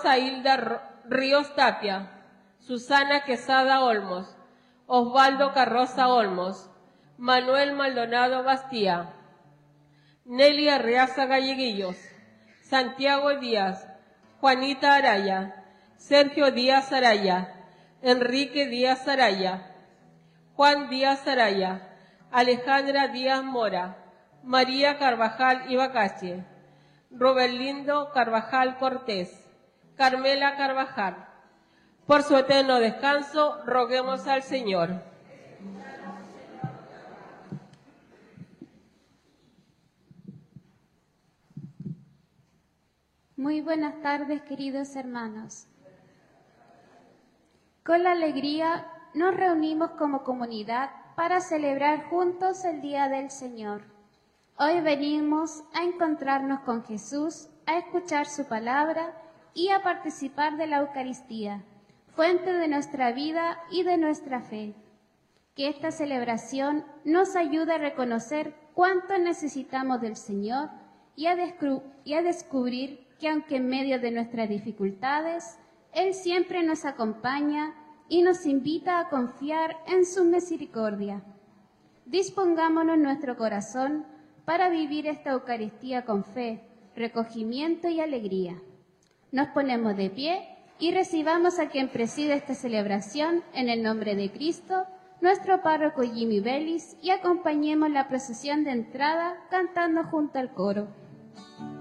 Rosa Hilda Ríos Tapia, Susana Quesada Olmos, Osvaldo Carroza Olmos, Manuel Maldonado Bastía, Nelly Arreaza Galleguillos, Santiago Díaz, Juanita Araya, Sergio Díaz Araya, Enrique Díaz Araya, Juan Díaz Araya, Alejandra Díaz Mora, María Carvajal Ibacache, Roberlindo Carvajal Cortés, Carmela Carvajal. Por su eterno descanso, roguemos al Señor. Muy buenas tardes, queridos hermanos. Con la alegría nos reunimos como comunidad para celebrar juntos el Día del Señor. Hoy venimos a encontrarnos con Jesús, a escuchar su palabra y a participar de la Eucaristía, fuente de nuestra vida y de nuestra fe. Que esta celebración nos ayude a reconocer cuánto necesitamos del Señor y a descubrir que aunque en medio de nuestras dificultades, Él siempre nos acompaña y nos invita a confiar en su misericordia. Dispongámonos nuestro corazón para vivir esta Eucaristía con fe, recogimiento y alegría. Nos ponemos de pie y recibamos a quien preside esta celebración en el nombre de Cristo, nuestro párroco Jimmy Bellis, y acompañemos la procesión de entrada cantando junto al coro.